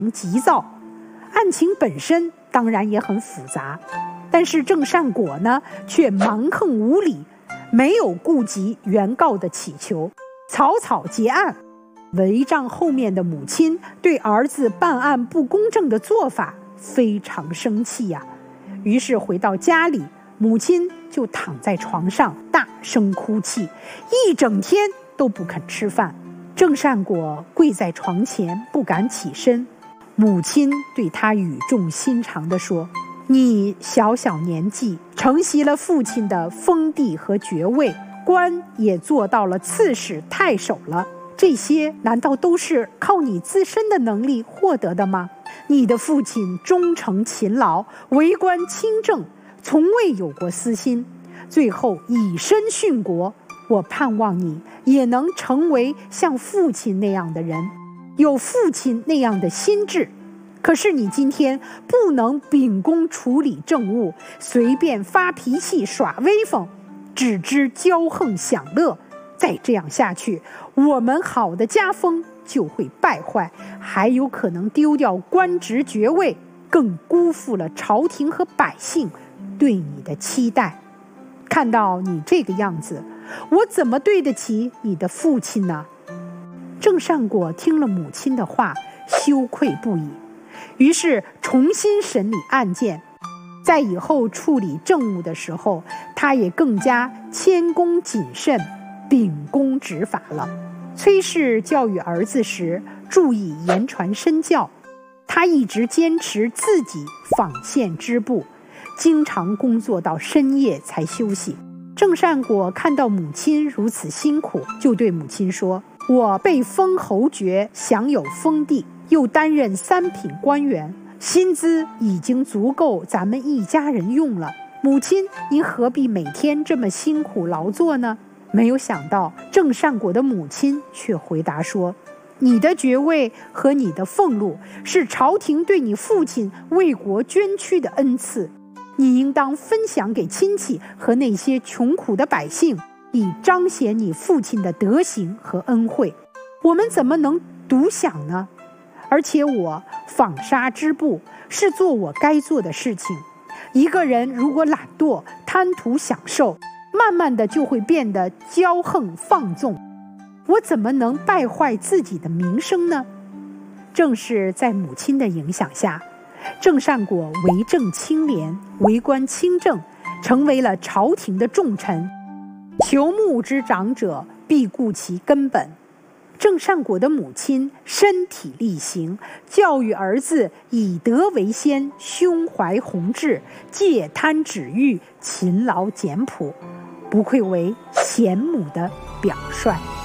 急躁，案情本身当然也很复杂，但是郑善果呢却蛮横无理，没有顾及原告的祈求，草草结案。帷帐后面的母亲对儿子办案不公正的做法非常生气呀，于是回到家里，母亲就躺在床上大声哭泣，一整天都不肯吃饭。郑善果跪在床前不敢起身，母亲对他语重心长地说：你小小年纪承袭了父亲的封地和爵位，官也做到了刺史太守了，这些难道都是靠你自身的能力获得的吗？你的父亲忠诚勤劳，为官清正，从未有过私心，最后以身殉国。我盼望你也能成为像父亲那样的人，有父亲那样的心智。可是你今天不能秉公处理政务，随便发脾气耍威风，只知骄横享乐。再这样下去，我们好的家风就会败坏，还有可能丢掉官职爵位，更辜负了朝廷和百姓对你的期待。看到你这个样子，我怎么对得起你的父亲呢？郑善果听了母亲的话，羞愧不已，于是重新审理案件。在以后处理政务的时候，他也更加谦恭谨慎，秉公执法了。崔氏教育儿子时，注意言传身教，他一直坚持自己纺线织布，经常工作到深夜才休息。郑善果看到母亲如此辛苦，就对母亲说：我被封侯爵，享有封地，又担任3品官员，薪资已经足够咱们一家人用了，母亲您何必每天这么辛苦劳作呢？没有想到郑善果的母亲却回答说：你的爵位和你的俸禄是朝廷对你父亲为国捐躯的恩赐，你应当分享给亲戚和那些穷苦的百姓，以彰显你父亲的德行和恩惠。我们怎么能独享呢？而且我纺纱织布是做我该做的事情，一个人如果懒惰贪图享受，慢慢的就会变得骄横放纵，我怎么能败坏自己的名声呢？正是在母亲的影响下，郑善果为政清廉，为官清正，成为了朝廷的重臣。求木之长者，必顾其根本。郑善果的母亲身体力行，教育儿子以德为先，胸怀宏志，戒贪止欲，勤劳简朴，不愧为贤母的表率。